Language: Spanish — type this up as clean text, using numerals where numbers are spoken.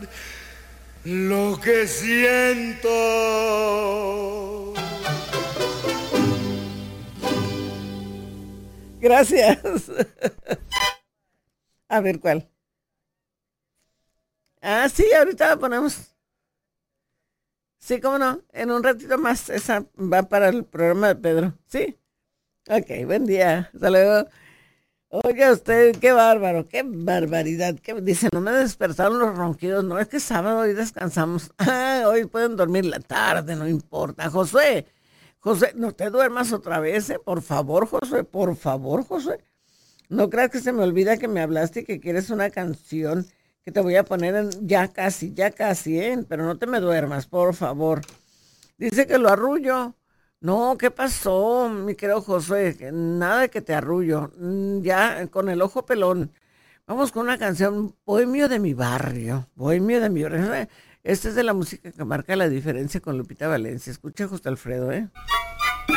lo que siento. Gracias. A ver, ¿cuál? Ah, sí, ahorita la ponemos. Sí, cómo no. En un ratito más esa va para el programa de Pedro. Sí. Ok, buen día. Hasta luego. Oiga usted, qué bárbaro, qué barbaridad. ¿Qué? Dice, no me despertaron los ronquidos. No, es que es sábado, hoy descansamos. Ah, hoy pueden dormir la tarde, no importa. Josué, José, no te duermas otra vez, ¿eh? Por favor, Josué, por favor, Josué. No creas que se me olvida que me hablaste y que quieres una canción que te voy a poner en ya casi, ¿eh? Pero no te me duermas, por favor. Dice que lo arrullo. No, ¿qué pasó, mi querido Josué? Que nada de que te arrullo. Ya con el ojo pelón. Vamos con una canción, Bohemio de mi barrio. Bohemio de mi barrio. Esta es de la música que marca la diferencia con Lupita Valencia. Escucha, José Alfredo, ¿eh?